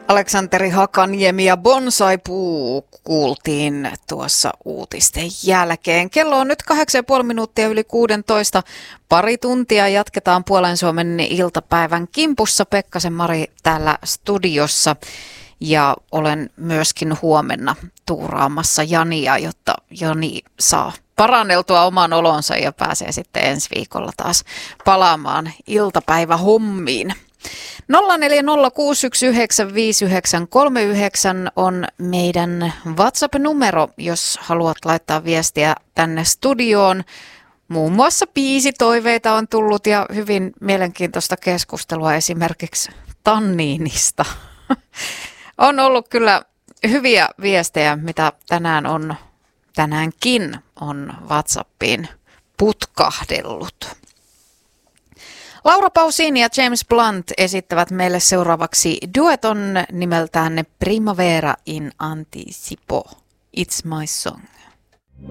Aleksanteri Hakaniemi ja Bonsaipuu kuultiin tuossa uutisten jälkeen. Kello on nyt 8,5 minuuttia yli 16. Pari tuntia jatketaan Puolen Suomen iltapäivän kimpussa. Pekkasen Mari täällä studiossa ja olen myöskin huomenna tuuraamassa Jania, jotta Jani saa paranneltua oman olonsa ja pääsee sitten ensi viikolla taas palaamaan iltapäivähommiin. 0406195939 on meidän WhatsApp-numero, jos haluat laittaa viestiä tänne studioon. Muun muassa biisitoiveita on tullut ja hyvin mielenkiintoista keskustelua esimerkiksi tanniinista. On ollut kyllä hyviä viestejä, mitä tänäänkin on WhatsAppiin putkahdellut. Laura Pausini ja James Blunt esittävät meille seuraavaksi dueton nimeltään Primavera in Anticipo. It's my song.